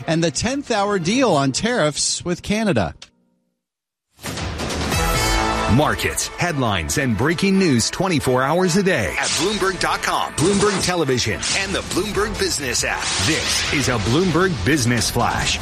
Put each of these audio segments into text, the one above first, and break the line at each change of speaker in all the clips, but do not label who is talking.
and the 10th hour deal on tariffs with Canada.
Markets, headlines, and breaking news 24 hours a day at Bloomberg.com, Bloomberg Television, and the Bloomberg Business app. This is a Bloomberg Business Flash.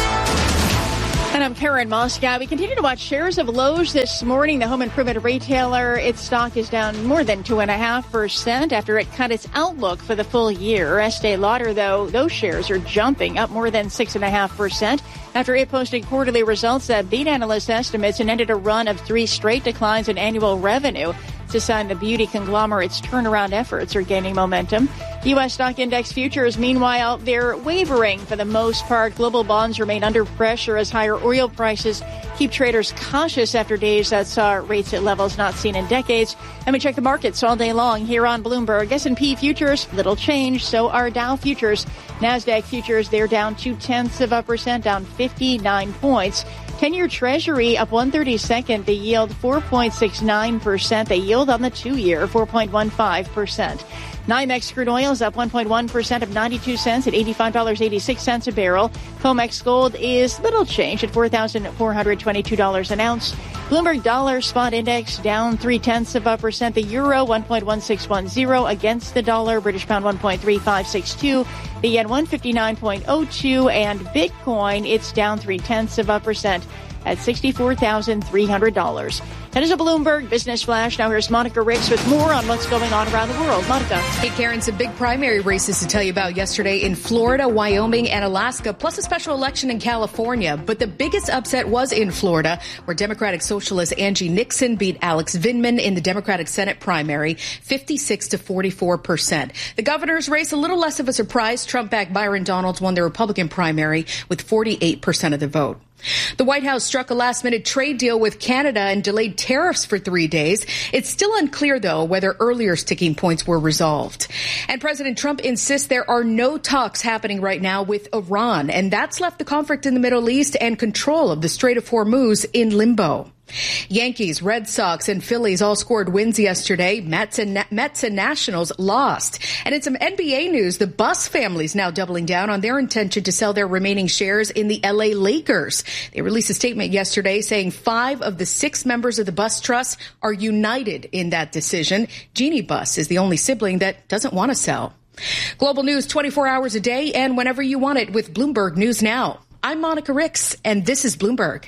And I'm Karen Moscow. We continue to watch shares of Lowe's this morning. The home improvement retailer, its stock is down more than 2.5% after it cut its outlook for the full year. Estee Lauder, though, those shares are jumping up more than 6.5% after it posted quarterly results that beat analyst estimates and ended a run of 3 straight declines in annual revenue. It's a sign the beauty conglomerate's turnaround efforts are gaining momentum. U.S. stock index futures, meanwhile, they're wavering for the most part. Global bonds remain under pressure as higher oil prices keep traders cautious after days that saw rates at levels not seen in decades. And we check the markets all day long here on Bloomberg. S&P futures, little change. So are Dow futures. NASDAQ futures, they're down 0.2%, down 59 points. 10-year Treasury up 1/32. The yield 4.69%. The yield on the 2-year 4.15%. NYMEX crude oil is up 1.1% of 92 cents at $85.86 a barrel. COMEX gold is little change at $4,422 an ounce. Bloomberg dollar spot index down 0.3%. The euro 1.1610 against the dollar. British pound 1.3562. The yen 159.02, and Bitcoin, it's down 0.3% at $64,300. That is a Bloomberg Business Flash. Now here's Monica Ricks with more on what's going on around the world. Monica.
Hey, Karen, some big primary races to tell you about yesterday in Florida, Wyoming, and Alaska, plus a special election in California. But the biggest upset was in Florida, where Democratic Socialist Angie Nixon beat Alex Vindman in the Democratic Senate primary, 56 to 44%. The governor's race, a little less of a surprise. Trump-backed Byron Donalds won the Republican primary with 48% of the vote. The White House struck a last-minute trade deal with Canada and delayed tariffs for 3 days. It's still unclear, though, whether earlier sticking points were resolved. And President Trump insists there are no talks happening right now with Iran, and that's left the conflict in the Middle East and control of the Strait of Hormuz in limbo. Yankees, Red Sox, and Phillies all scored wins yesterday. Mets and Nationals lost. And in some NBA news, the Buss family's now doubling down on their intention to sell their remaining shares in the LA Lakers. They released a statement yesterday saying 5 of the 6 members of the Buss Trust are united in that decision. Jeannie Buss is the only sibling that doesn't want to sell. Global news 24 hours a day and whenever you want it with Bloomberg News Now. I'm Monica Ricks, and this is Bloomberg.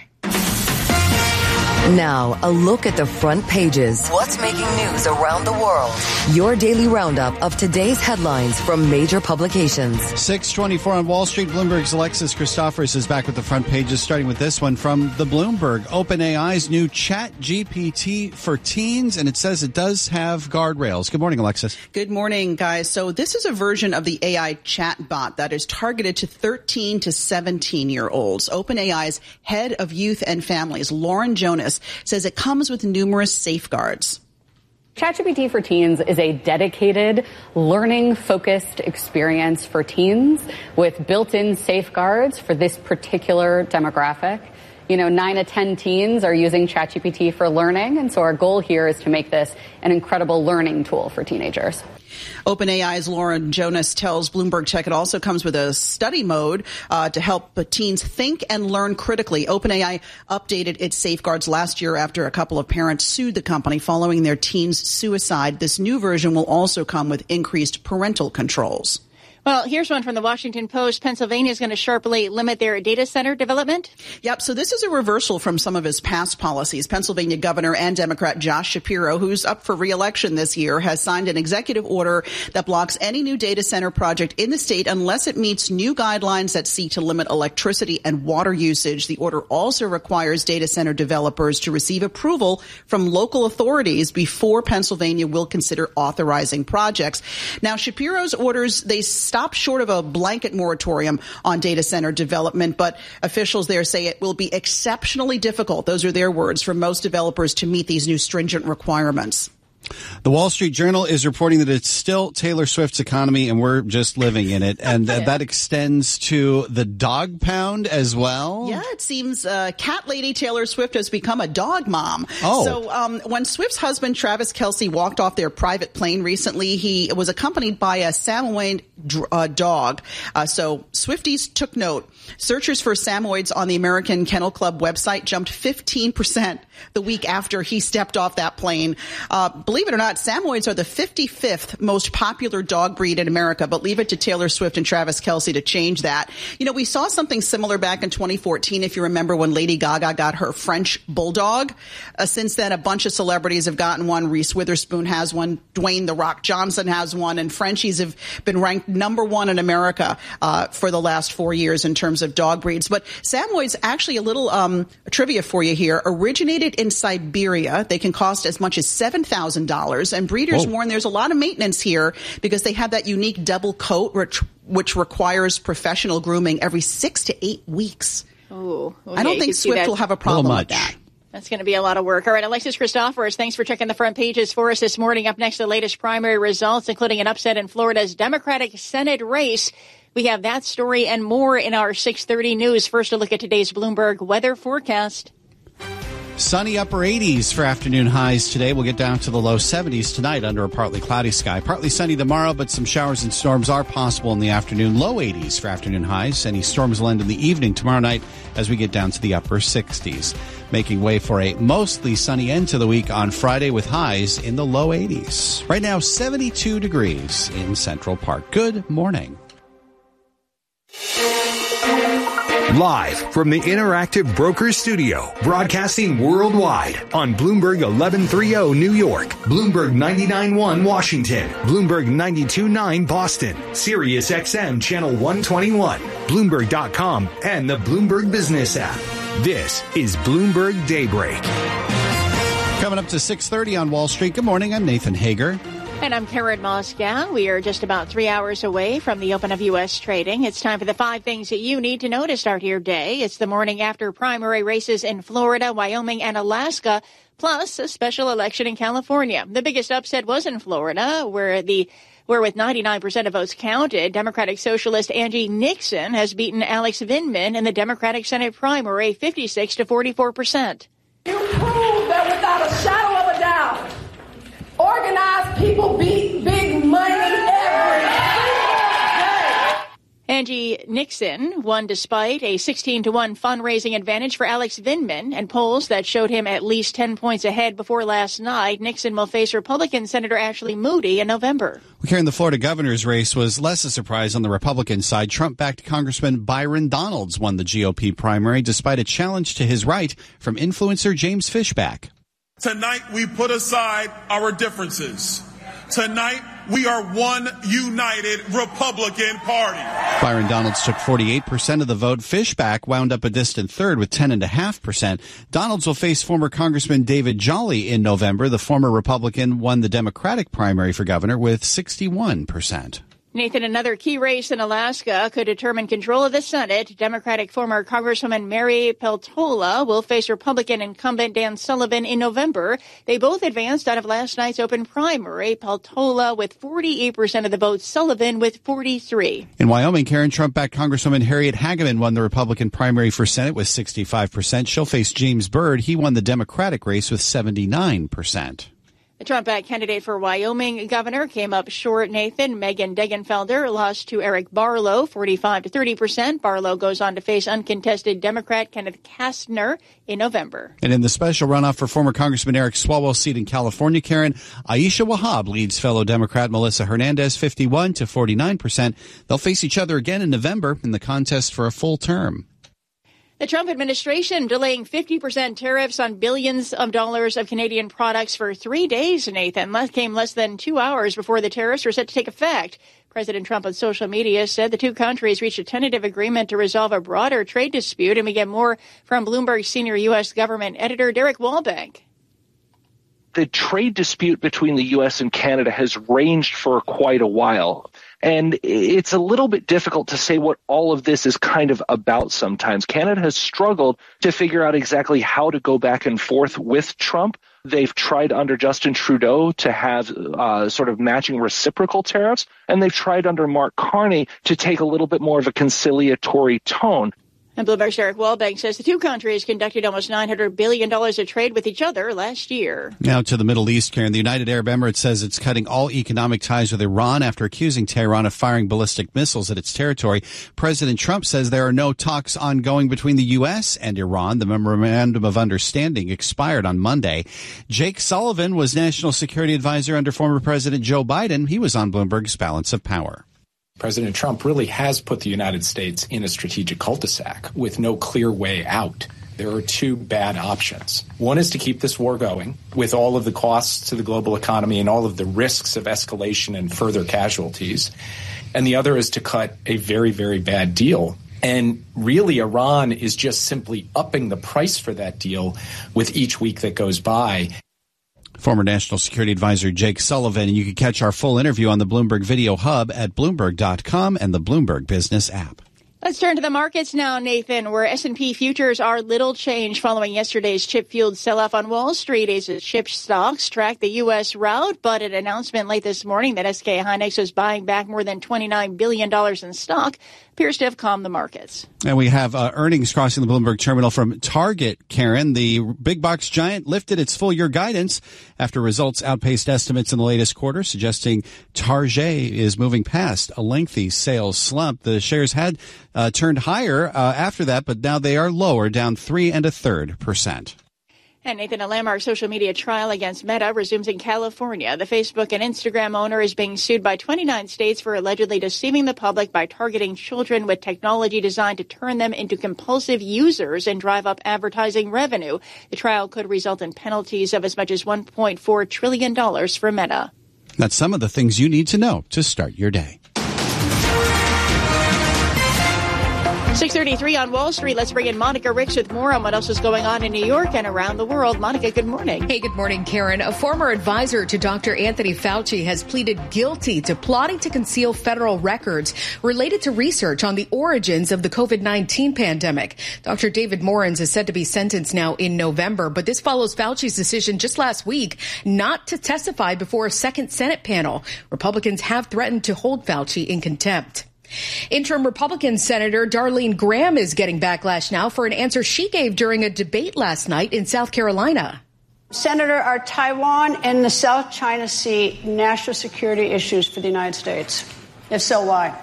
Now, a look at the front pages. What's making news around the world? Your daily roundup of today's headlines from major publications.
6:24 on Wall Street. Bloomberg's Alexis Christophorous is back with the front pages, starting with this one from the Bloomberg. OpenAI's new ChatGPT for teens, and it says it does have guardrails. Good morning, Alexis.
Good morning, guys. So this is a version of the AI chatbot that is targeted to 13 to 17-year-olds. OpenAI's head of youth and families, Lauren Jonas, says it comes with numerous safeguards.
ChatGPT for Teens is a dedicated, learning-focused experience for teens with built-in safeguards for this particular demographic. 9 to 10 teens are using ChatGPT for learning, and so our goal here is to make this an incredible learning tool for teenagers.
OpenAI's Lauren Jonas tells Bloomberg Tech it also comes with a study mode to help teens think and learn critically. OpenAI updated its safeguards last year after a couple of parents sued the company following their teen's suicide. This new version will also come with increased parental controls.
Well, here's one from the Washington Post. Pennsylvania is going to sharply limit their data center development.
Yep. So this is a reversal from some of his past policies. Pennsylvania Governor and Democrat Josh Shapiro, who's up for re-election this year, has signed an executive order that blocks any new data center project in the state unless it meets new guidelines that seek to limit electricity and water usage. The order also requires data center developers to receive approval from local authorities before Pennsylvania will consider authorizing projects. Now, Shapiro's orders, they stop short of a blanket moratorium on data center development, but officials there say it will be exceptionally difficult, those are their words, for most developers to meet these new stringent requirements.
The Wall Street Journal is reporting that it's still Taylor Swift's economy and we're just living in it. And that extends to the dog pound as well.
Yeah, it seems cat lady Taylor Swift has become a dog mom.
Oh.
So when Swift's husband, Travis Kelce, walked off their private plane recently, he was accompanied by a Samoyed dog. So Swifties took note. Searchers for Samoyeds on the American Kennel Club website jumped 15% the week after he stepped off that plane. Believe it or not, Samoyeds are the 55th most popular dog breed in America, but leave it to Taylor Swift and Travis Kelce to change that. You know, we saw something similar back in 2014, if you remember, when Lady Gaga got her French bulldog. Since then, a bunch of celebrities have gotten one. Reese Witherspoon has one. Dwayne "The Rock" Johnson has one. And Frenchies have been ranked number one in America for the last 4 years in terms of dog breeds. But Samoyeds, actually a little trivia for you here, originated in Siberia. They can cost as much as $7,000. And breeders warn there's a lot of maintenance here because they have that unique double coat which requires professional grooming every 6 to 8 weeks.
Oh,
I don't think Swift will have a problem with that.
That's going to be a lot of work. All right, Alexis Christoforous, thanks for checking the front pages for us this morning. Up next, the latest primary results, including an upset in Florida's Democratic Senate race. We have that story and more in our 6:30 news. First, a look at today's Bloomberg weather forecast.
Sunny upper 80s for afternoon highs today. We'll get down to the low 70s tonight under a partly cloudy sky. Partly sunny tomorrow, but some showers and storms are possible in the afternoon. Low 80s for afternoon highs. Any storms will end in the evening tomorrow night as we get down to the upper 60s. Making way for a mostly sunny end to the week on Friday with highs in the low 80s. Right now, 72 degrees in Central Park. Good morning.
Live from the Interactive Brokers Studio, broadcasting worldwide on Bloomberg 1130 New York, Bloomberg 99.1 Washington, Bloomberg 92.9 Boston, Sirius XM Channel 121, Bloomberg.com, and the Bloomberg Business app. This is Bloomberg Daybreak.
Coming up to 6:30 on Wall Street. Good morning. I'm Nathan Hager.
And I'm Karen Moscow. We are just about 3 hours away from the open of U.S. trading. It's time for the 5 things that you need to know to start your day. It's the morning after primary races in Florida, Wyoming, and Alaska, plus a special election in California. The biggest upset was in Florida, where with 99% of votes counted, Democratic Socialist Angie Nixon has beaten Alex Vindman in the Democratic Senate primary 56 to 44%.
You prove that without a shadow of a doubt, organized people beat big money every day.
Angie Nixon won despite a 16-1 fundraising advantage for Alex Vindman, and polls that showed him at least 10 points ahead before last night. Nixon will face Republican Senator Ashley Moody in November.
Here in the Florida governor's race was less a surprise on the Republican side. Trump-backed Congressman Byron Donalds won the GOP primary despite a challenge to his right from influencer James Fishback.
Tonight, we put aside our differences. Tonight, we are one united Republican Party.
Byron Donalds took 48% of the vote. Fishback wound up a distant third with 10.5%. Donalds will face former Congressman David Jolly in November. The former Republican won the Democratic primary for governor with 61%.
Nathan, another key race in Alaska could determine control of the Senate. Democratic former Congresswoman Mary Peltola will face Republican incumbent Dan Sullivan in November. They both advanced out of last night's open primary. Peltola with 48% of the vote, Sullivan with 43%.
In Wyoming, Karen, Trump-backed Congresswoman Harriet Hageman won the Republican primary for Senate with 65%. She'll face James Byrd. He won the Democratic race with 79%.
The Trump-backed candidate for Wyoming governor came up short, Nathan. Megan Degenfelder lost to Eric Barlow, 45 to 30%. Barlow goes on to face uncontested Democrat Kenneth Kastner in November.
And in the special runoff for former Congressman Eric Swalwell's seat in California, Karen, Aisha Wahab leads fellow Democrat Melissa Hernandez 51 to 49%. They'll face each other again in November in the contest for a full term.
The Trump administration delaying 50% tariffs on billions of dollars of Canadian products for 3 days, Nathan. That came less than 2 hours before the tariffs were set to take effect. President Trump on social media said the two countries reached a tentative agreement to resolve a broader trade dispute. And we get more from Bloomberg senior U.S. government editor Derek Walbank.
The trade dispute between the U.S. and Canada has ranged for quite a while. And it's a little bit difficult to say what all of this is kind of about sometimes. Canada has struggled to figure out exactly how to go back and forth with Trump They've tried under Justin Trudeau to have sort of matching reciprocal tariffs, and they've tried under Mark Carney to take a little bit more of a conciliatory tone.
And Bloomberg's Eric Wallbank says the two countries conducted almost $900 billion of trade with each other last year.
Now to the Middle East, Karen. The United Arab Emirates says it's cutting all economic ties with Iran after accusing Tehran of firing ballistic missiles at its territory. President Trump says there are no talks ongoing between the U.S. and Iran. The memorandum of understanding expired on Monday. Jake Sullivan was national security advisor under former President Joe Biden. He was on Bloomberg's Balance of Power.
President Trump really has put the United States in a strategic cul-de-sac with no clear way out. There are two bad options. One is to keep this war going with all of the costs to the global economy and all of the risks of escalation and further casualties. And the other is to cut a very, very bad deal. And really, Iran is just simply upping the price for that deal with each week that goes by.
Former National Security Advisor Jake Sullivan. And you can catch our full interview on the Bloomberg Video Hub at Bloomberg.com and the Bloomberg Business app.
Let's turn to the markets now, Nathan, where S&P futures are little change following yesterday's chip-fueled sell-off on Wall Street as chip stocks track the U.S. rout. But an announcement late this morning that SK Hynix was buying back more than $29 billion in stock appears to have calmed the markets.
And we have earnings crossing the Bloomberg terminal from Target, Karen. The big box giant lifted its full-year guidance after results outpaced estimates in the latest quarter, suggesting Target is moving past a lengthy sales slump. The shares had turned higher after that, but now they are lower, down 3 1/3%.
And Nathan, a landmark social media trial against Meta resumes in California. The Facebook and Instagram owner is being sued by 29 states for allegedly deceiving the public by targeting children with technology designed to turn them into compulsive users and drive up advertising revenue. The trial could result in penalties of as much as $1.4 trillion for Meta.
That's some of the things you need to know to start your day.
6:33 on Wall Street. Let's bring in Monica Ricks with more on what else is going on in New York and around the world. Monica, good morning.
Hey, good morning, Karen. A former advisor to Dr. Anthony Fauci has pleaded guilty to plotting to conceal federal records related to research on the origins of the COVID-19 pandemic. Dr. David Morins is said to be sentenced now in November, but this follows Fauci's decision just last week not to testify before a second Senate panel. Republicans have threatened to hold Fauci in contempt. Interim Republican Senator Darlene Graham is getting backlash now for an answer she gave during a debate last night in South Carolina.
Senator, are Taiwan and the South China Sea national security issues for the United States? If so, why?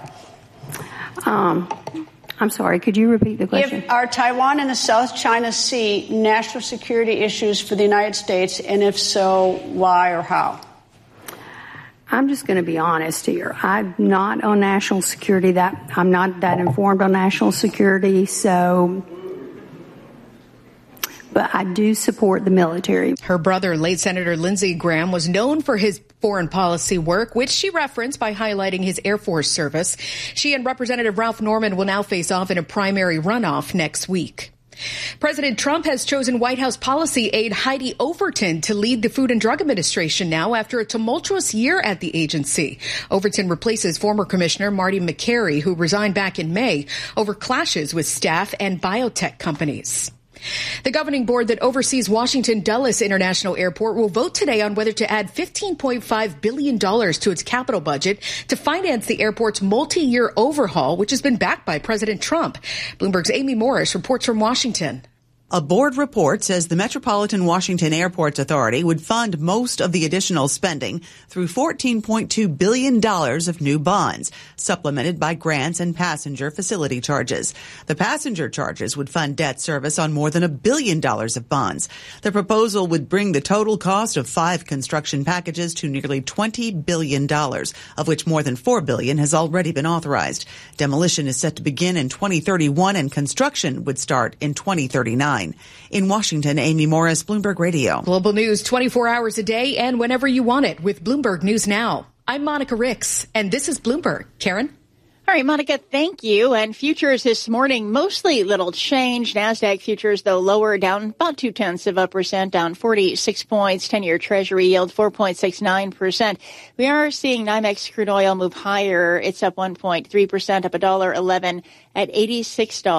I'm sorry, could you repeat the question?
Are Taiwan and the South China Sea national security issues for the United States, and if so, why or how?
I'm just going to be honest here. I'm not on national security. I'm not that informed on national security, but I do support the military.
Her brother, late Senator Lindsey Graham, was known for his foreign policy work, which she referenced by highlighting his Air Force service. She and Representative Ralph Norman will now face off in a primary runoff next week. President Trump has chosen White House policy aide Heidi Overton to lead the Food and Drug Administration now after a tumultuous year at the agency. Overton replaces former Commissioner Marty McCary, who resigned back in May over clashes with staff and biotech companies. The governing board that oversees Washington Dulles International Airport will vote today on whether to add $15.5 billion to its capital budget to finance the airport's multi-year overhaul, which has been backed by President Trump. Bloomberg's Amy Morris reports from Washington.
A board report says the Metropolitan Washington Airports Authority would fund most of the additional spending through $14.2 billion of new bonds, supplemented by grants and passenger facility charges. The passenger charges would fund debt service on more than $1 billion of bonds. The proposal would bring the total cost of 5 construction packages to nearly $20 billion, of which more than $4 billion has already been authorized. Demolition is set to begin in 2031 and construction would start in 2039. In Washington, Amy Morris, Bloomberg Radio.
Global news 24 hours a day and whenever you want it with Bloomberg News Now. I'm Monica Ricks, and this is Bloomberg. Karen?
All right, Monica, thank you. And futures this morning, mostly little change. NASDAQ futures, though, lower, down about 0.2%, down 46 points. 10-year Treasury yield 4.69%. We are seeing NYMEX crude oil move higher. It's up 1.3%, up $1.11 at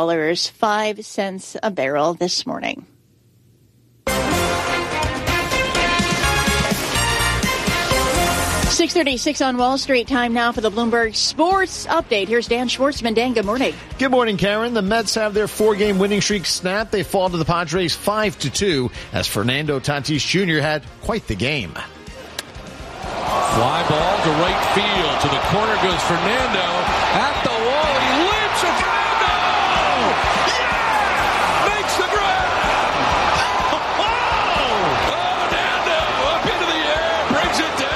$86.05 a barrel this morning. 6:36 on Wall Street. Time now for the Bloomberg Sports Update. Here's Dan Schwartzman. Dan, good morning.
Good morning, Karen. The Mets have their 4-game winning streak snapped. They fall to the Padres 5-2 as Fernando Tatis Jr. had quite the game.
Fly ball to right field. To the corner goes Fernando. At the wall, he leaps at Fernando! Yeah! Makes the grab! Fernando up into the air, brings it down!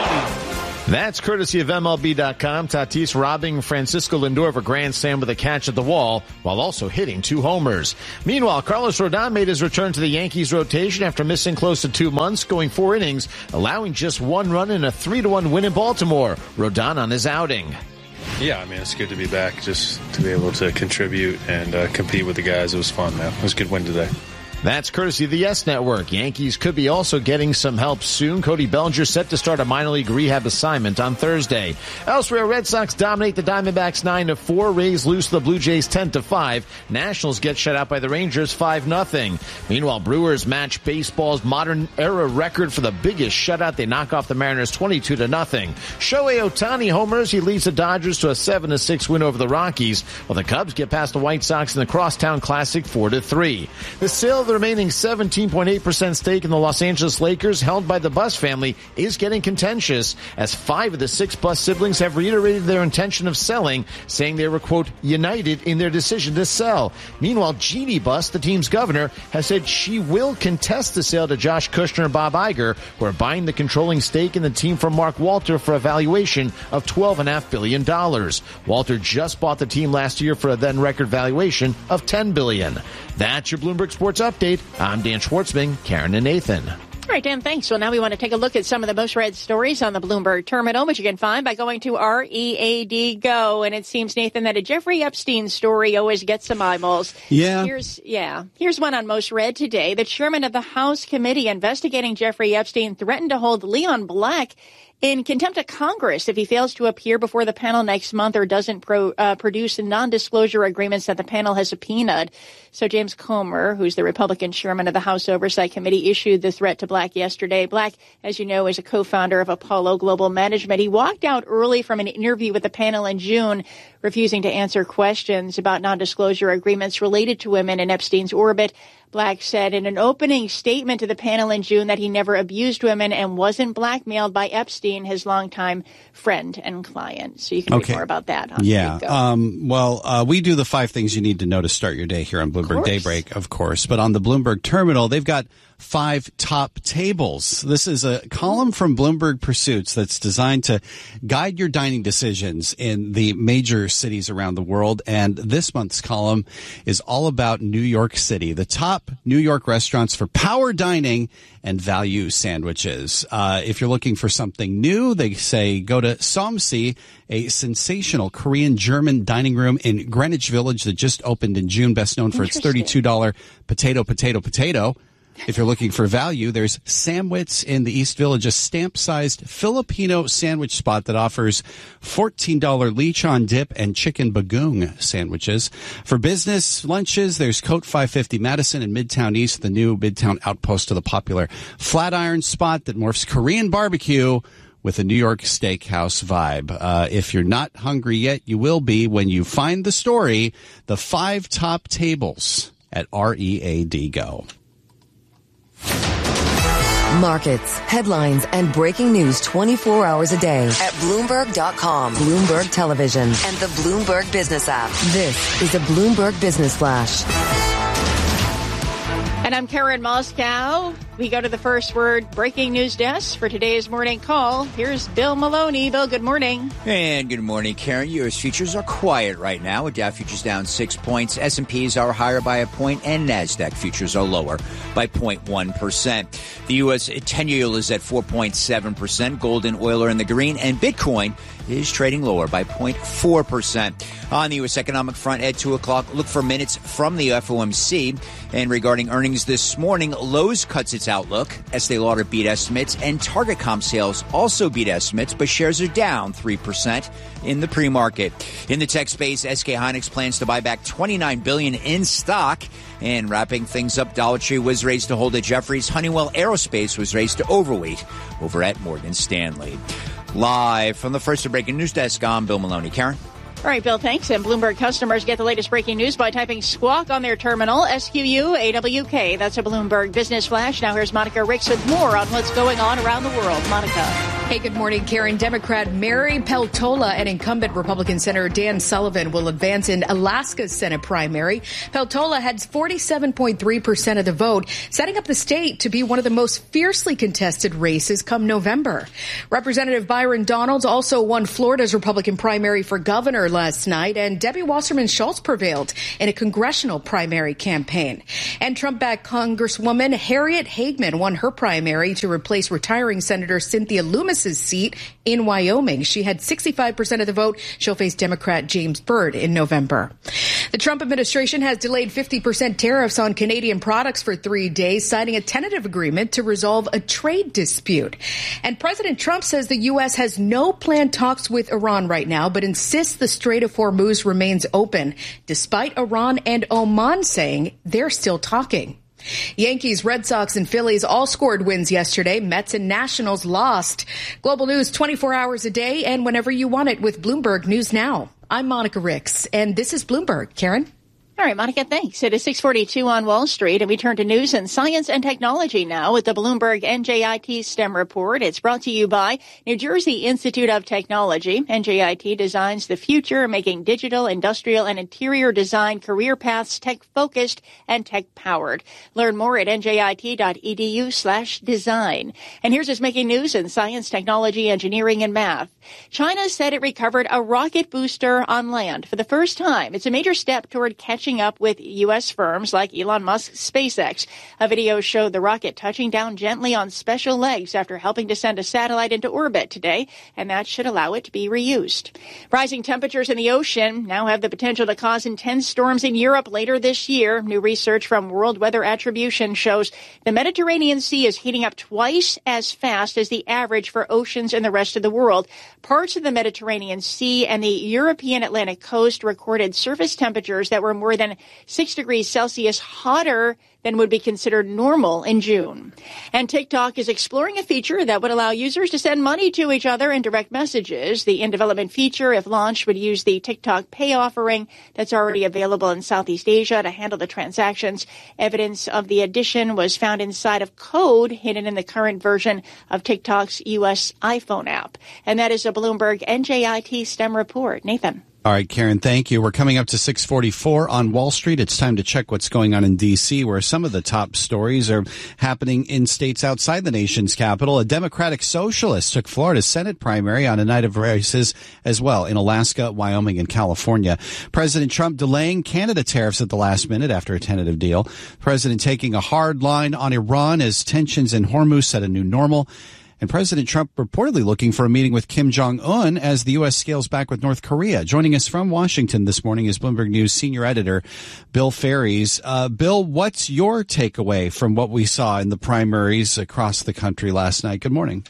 That's courtesy of MLB.com. Tatis robbing Francisco Lindor of a grand slam with a catch at the wall while also hitting 2 homers. Meanwhile, Carlos Rodon made his return to the Yankees rotation after missing close to 2 months, going 4 innings, allowing just 1 run in a 3-1 win in Baltimore. Rodon on his outing.
Yeah, I mean, it's good to be back, just to be able to contribute and compete with the guys. It was fun, man. It was a good win today.
That's courtesy of the Yes Network. Yankees could be also getting some help soon. Cody Bellinger set to start a minor league rehab assignment on Thursday. Elsewhere, Red Sox dominate the Diamondbacks 9-4. Rays lose to the Blue Jays 10-5. Nationals get shut out by the Rangers 5-0. Meanwhile, Brewers match baseball's modern era record for the biggest shutout. They knock off the Mariners 22-0. Shohei Ohtani homers. He leads the Dodgers to a 7-6 win over the Rockies, while the Cubs get past the White Sox in the Crosstown Classic 4-3. The sale of the remaining 17.8% stake in the Los Angeles Lakers, held by the Buss family, is getting contentious, as 5 of the 6 Buss siblings have reiterated their intention of selling, saying they were, quote, united in their decision to sell. Meanwhile, Jeannie Buss, the team's governor, has said she will contest the sale to Josh Kushner and Bob Iger, who are buying the controlling stake in the team from Mark Walter for a valuation of $12.5 billion. Walter just bought the team last year for a then record valuation of $10 billion. That's your Bloomberg Sports Update. I'm Dan Schwartzman, Karen and Nathan.
All right, Dan, thanks. Well, now we want to take a look at some of the most read stories on the Bloomberg Terminal, which you can find by going to READ Go. And it seems, Nathan, that a Jeffrey Epstein story always gets some eyeballs.
Yeah.
Here's one on most read today. The chairman of the House committee investigating Jeffrey Epstein threatened to hold Leon Black in contempt of Congress if he fails to appear before the panel next month or doesn't produce non-disclosure agreements that the panel has subpoenaed. So James Comer, who's the Republican chairman of the House Oversight Committee, issued the threat to Black yesterday. Black, as you know, is a co-founder of Apollo Global Management. He walked out early from an interview with the panel in June, refusing to answer questions about non-disclosure agreements related to women in Epstein's orbit. Black said in an opening statement to the panel in June that he never abused women and wasn't blackmailed by Epstein, his longtime friend and client. So you can read more about that.
We do the 5 things you need to know to start your day here on Bloomberg Daybreak, of course. But on the Bloomberg Terminal, they've got 5 top tables. This is a column from Bloomberg Pursuits that's designed to guide your dining decisions in the major cities around the world. And this month's column is all about New York City, the top New York restaurants for power dining and value sandwiches. If you're looking for something new, they say go to Somsi, a sensational Korean-German dining room in Greenwich Village that just opened in June, best known for its $32 potato. If you're looking for value, there's Samwits in the East Village, a stamp-sized Filipino sandwich spot that offers $14 lechon dip and chicken bagoong sandwiches. For business lunches, there's Coat 550 Madison in Midtown East, the new Midtown outpost of the popular Flatiron spot that morphs Korean barbecue with a New York steakhouse vibe. If you're not hungry yet, you will be when you find the story, the 5 top tables at READ Go.
Markets, headlines, and breaking news 24 hours a day at Bloomberg.com, Bloomberg Television, and the Bloomberg Business app. This is a Bloomberg Business Flash.
And I'm Karen Moscow. We go to the first word breaking news desk for today's morning call. Here's Bill Maloney. Bill, good morning.
And good morning, Karen. U.S. futures are quiet right now, with Dow futures down 6 points. S&Ps are higher by a point, and NASDAQ futures are lower by 0.1%. The U.S. 10-year yield is at 4.7%. Gold and oil are in the green, and Bitcoin is trading lower by 0.4%. On the U.S. economic front at 2 o'clock, look for minutes from the FOMC. And regarding earnings this morning, Lowe's cuts its outlook. Estee Lauder beat estimates, and Target comp sales also beat estimates, but shares are down 3% in the pre-market. In the tech space, SK Hynix plans to buy back $29 billion in stock. And wrapping things up, Dollar Tree was raised to hold at Jefferies. Honeywell Aerospace was raised to overweight over at Morgan Stanley. Live from the First Breaking News Desk, I'm Bill Maloney. Karen?
All right, Bill, thanks. And Bloomberg customers get the latest breaking news by typing Squawk on their terminal, SQUAWK. That's a Bloomberg Business Flash. Now here's Monica Ricks with more on what's going on around the world. Monica.
Hey, good morning, Karen. Democrat Mary Peltola and incumbent Republican Senator Dan Sullivan will advance in Alaska's Senate primary. Peltola had 47.3% of the vote, setting up the state to be one of the most fiercely contested races come November. Representative Byron Donalds also won Florida's Republican primary for governor last night, and Debbie Wasserman Schultz prevailed in a congressional primary campaign. And Trump-backed Congresswoman Harriet Hageman won her primary to replace retiring Senator Cynthia Loomis's seat in Wyoming. She had 65% of the vote. She'll face Democrat James Byrd in November. The Trump administration has delayed 50% tariffs on Canadian products for 3 days, signing a tentative agreement to resolve a trade dispute. And President Trump says the U.S. has no planned talks with Iran right now, but insists the Strait of Hormuz remains open, despite Iran and Oman saying they're still talking. Yankees, Red Sox, and Phillies all scored wins yesterday. Mets and Nationals lost. Global news 24 hours a day and whenever you want it with Bloomberg News Now. I'm Monica Ricks, and this is Bloomberg. Karen?
All right, Monica, thanks. It is 6:42 on Wall Street, and we turn to news and science and technology now with the Bloomberg NJIT STEM report. It's brought to you by New Jersey Institute of Technology. NJIT designs the future, making digital, industrial, and interior design career paths tech-focused and tech-powered. Learn more at njit.edu/design. And here's what's making news in science, technology, engineering, and math. China said it recovered a rocket booster on land for the first time. It's a major step toward catching up with U.S. firms like Elon Musk's SpaceX. A video showed the rocket touching down gently on special legs after helping to send a satellite into orbit today, and that should allow it to be reused. Rising temperatures in the ocean now have the potential to cause intense storms in Europe later this year. New research from World Weather Attribution shows the Mediterranean Sea is heating up twice as fast as the average for oceans in the rest of the world. Parts of the Mediterranean Sea and the European Atlantic coast recorded surface temperatures that were more than 6 degrees Celsius hotter than would be considered normal in June. And TikTok is exploring a feature that would allow users to send money to each other in direct messages. The in-development feature, if launched, would use the TikTok Pay offering that's already available in Southeast Asia to handle the transactions. Evidence of the addition was found inside of code hidden in the current version of TikTok's U.S. iPhone app. And that is a Bloomberg NJIT STEM report. Nathan.
All right, Karen, thank you. We're coming up to 6:44 on Wall Street. It's time to check what's going on in D.C., where some of the top stories are happening in states outside the nation's capital. A Democratic Socialist took Florida's Senate primary on a night of races as well in Alaska, Wyoming, and California. President Trump delaying Canada tariffs at the last minute after a tentative deal. The president taking a hard line on Iran as tensions in Hormuz set a new normal. And President Trump reportedly looking for a meeting with Kim Jong-un as the U.S. scales back with North Korea. Joining us from Washington this morning is Bloomberg News senior editor Bill Ferries. Bill, what's your takeaway from what we saw in the primaries across the country last night? Good morning.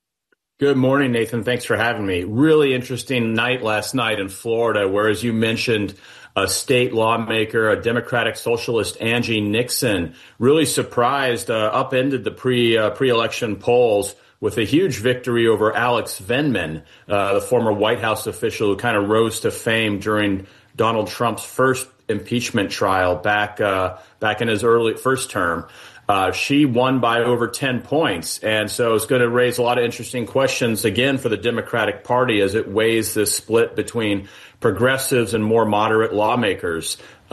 Good morning, Nathan. Thanks for having me. Really interesting night last night in Florida, where, as you mentioned, a state lawmaker, a Democratic Socialist, Angie Nixon, really surprised, upended the pre-election polls with a huge victory over Alex Vindman, the former White House official who kind of rose to fame during Donald Trump's first impeachment trial back in his first term. She won by over 10 points. And so it's going to raise a lot of interesting questions, again, for the Democratic Party as it weighs this split between progressives and more moderate lawmakers.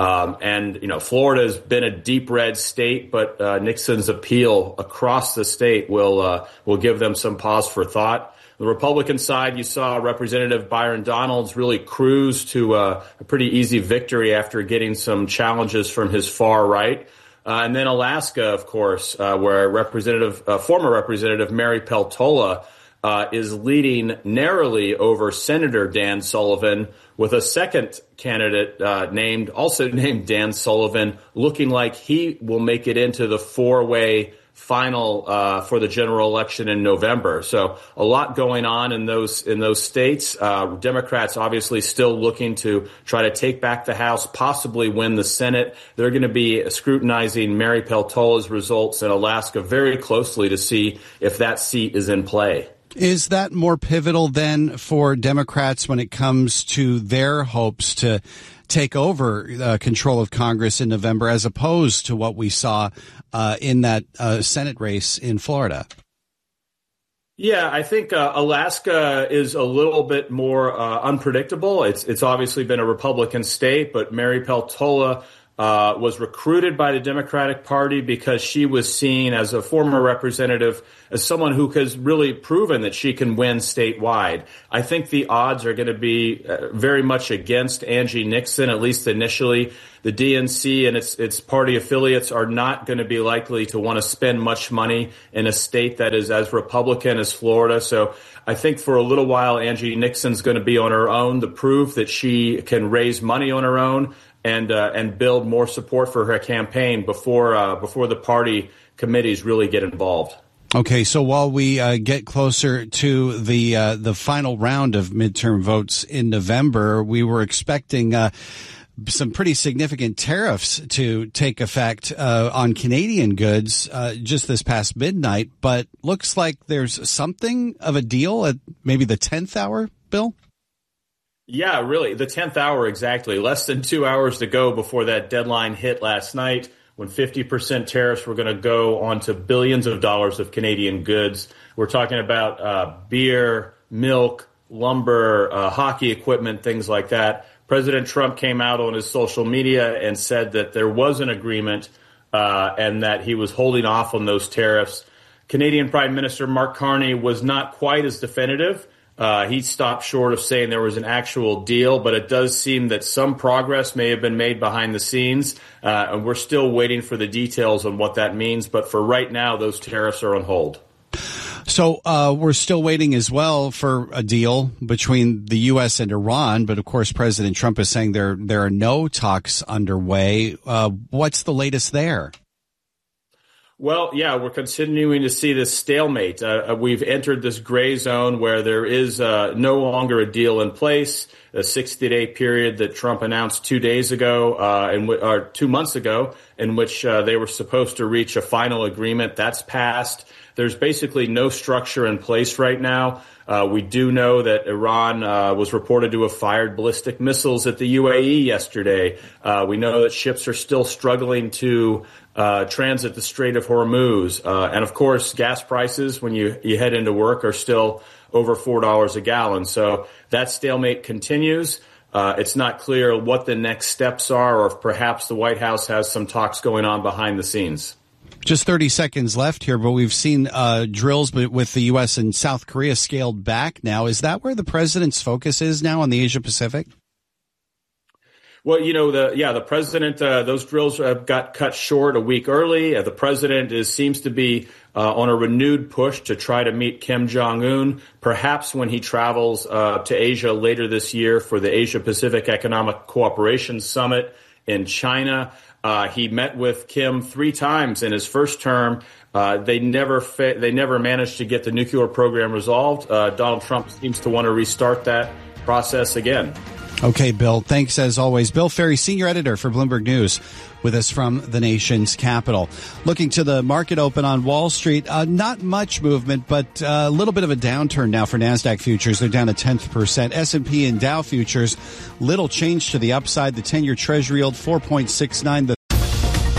Florida has been a deep red state, but Nixon's appeal across the state will give them some pause for thought. The Republican side, you saw Representative Byron Donalds really cruise to a pretty easy victory after getting some challenges from his far right. And then Alaska, of course, where former Representative Mary Peltola is leading narrowly over Senator Dan Sullivan, with a second candidate named Dan Sullivan, looking like he will make it into the four-way final for the general election in November. So a lot going on in those states. Democrats obviously still looking to try to take back the House, possibly win the Senate. They're going to be scrutinizing Mary Peltola's results in Alaska very closely to see if that seat is in play.
Is that more pivotal then for Democrats when it comes to their hopes to take over control of Congress in November, as opposed to what we saw in that Senate race in Florida?
Yeah, I think Alaska is a little bit more unpredictable. It's obviously been a Republican state, but Mary Peltola was recruited by the Democratic Party because she was seen as a former representative, as someone who has really proven that she can win statewide. I think the odds are going to be very much against Angie Nixon, at least initially. The DNC and its party affiliates are not going to be likely to want to spend much money in a state that is as Republican as Florida. So I think for a little while, Angie Nixon's going to be on her own to prove that she can raise money on her own and build more support for her campaign before the party committees really get involved.
Okay, so while we get closer to the final round of midterm votes in November, we were expecting some pretty significant tariffs to take effect on Canadian goods just this past midnight, but looks like there's something of a deal at maybe the 10th hour, Bill?
Yeah, really. The 10th hour, exactly. Less than 2 hours to go before that deadline hit last night, when 50% tariffs were going to go onto billions of dollars of Canadian goods. We're talking about beer, milk, lumber, hockey equipment, things like that. President Trump came out on his social media and said that there was an agreement and that he was holding off on those tariffs. Canadian Prime Minister Mark Carney was not quite as definitive. He stopped short of saying there was an actual deal, but it does seem that some progress may have been made behind the scenes, and we're still waiting for the details on what that means. But for right now, those tariffs are on hold.
So we're still waiting as well for a deal between the U.S. and Iran, but of course President Trump is saying there are no talks underway. What's the latest there?
Well, yeah, we're continuing to see this stalemate. We've entered this gray zone where there is no longer a deal in place. A 60-day period that Trump announced 2 days ago, or 2 months ago, in which they were supposed to reach a final agreement. That's passed. There's basically no structure in place right now. We do know that Iran was reported to have fired ballistic missiles at the UAE yesterday. We know that ships are still struggling to transit the Strait of Hormuz. And of course, gas prices when you head into work are still over $4 a gallon. So that stalemate continues. It's not clear what the next steps are, or if perhaps the White House has some talks going on behind the scenes.
Just 30 seconds left here, but we've seen drills with the U.S. and South Korea scaled back now. Is that where the president's focus is now, on the Asia Pacific?
Well, you know, the president, those drills got cut short a week early. The president seems to be on a renewed push to try to meet Kim Jong-un, perhaps when he travels to Asia later this year for the Asia Pacific Economic Cooperation Summit in China. He met with Kim 3 times in his first term. They never managed to get the nuclear program resolved. Donald Trump seems to want to restart that process again.
Okay, Bill, thanks as always. Bill Ferry, senior editor for Bloomberg News, with us from the nation's capital. Looking to the market open on Wall Street, not much movement, but a little bit of a downturn now for NASDAQ futures. They're down 0.1%. S&P and Dow futures, little change to the upside. The 10-year Treasury yield 4.69.